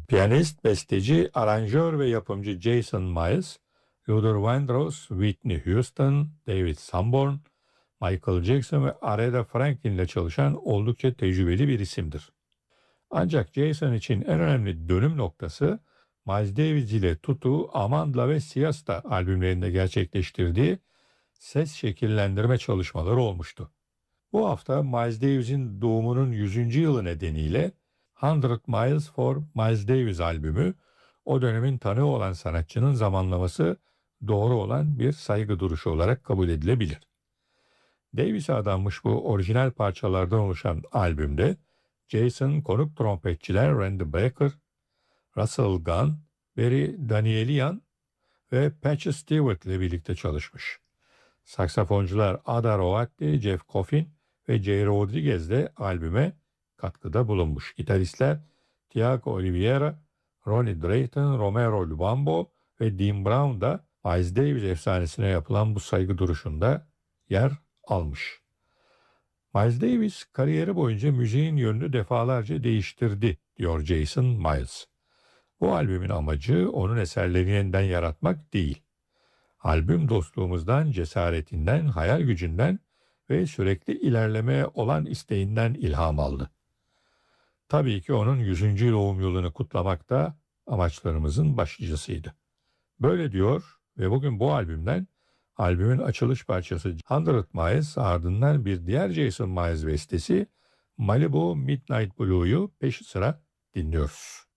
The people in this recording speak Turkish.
Piyanist, besteci, aranjör ve yapımcı Jason Miles, Luther Vandross, Whitney Houston, David Sanborn, Michael Jackson ve Aretha Franklin ile çalışan oldukça tecrübeli bir isimdir. Ancak Jason için en önemli dönüm noktası Miles Davis ile tuttuğu Amandla ve Siesta albümlerinde gerçekleştirdiği ses şekillendirme çalışmaları olmuştu. Bu hafta Miles Davis'in doğumunun 100. yılı nedeniyle 100 Miles for Miles Davis albümü, o dönemin tanığı olan sanatçının zamanlaması doğru olan bir saygı duruşu olarak kabul edilebilir. Davis'e adanmış bu orijinal parçalardan oluşan albümde Jason konuk trompetçiler Randy Brecker, Russell Gunn, Barry Danielian ve Patchy Stewart ile birlikte çalışmış. Saksafoncular Ada Rovatti, Jeff Coffin ve Jay Rodriguez de albüme katkıda bulunmuş. Gitaristler Tiago Oliveira, Ronnie Drayton, Romero Lubambo ve Dean Brown da Miles Davis efsanesine yapılan bu saygı duruşunda yer almış. Miles Davis kariyeri boyunca müziğin yönünü defalarca değiştirdi, diyor Jason Miles. Bu albümün amacı onun eserlerini yeniden yaratmak değil. Albüm dostluğumuzdan, cesaretinden, hayal gücünden ve sürekli ilerlemeye olan isteğinden ilham aldı. Tabii ki onun 100. doğum yılını kutlamak da amaçlarımızın başlıcasıydı. Böyle diyor ve bugün bu albümden albümün açılış parçası 100 Miles, ardından bir diğer Jason Miles bestesi Malibu Midnight Blue'yu peşi sıra dinliyoruz.